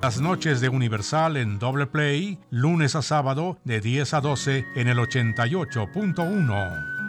Las noches de Universal en doble play, lunes a sábado de 10 a 12 en el 88.1.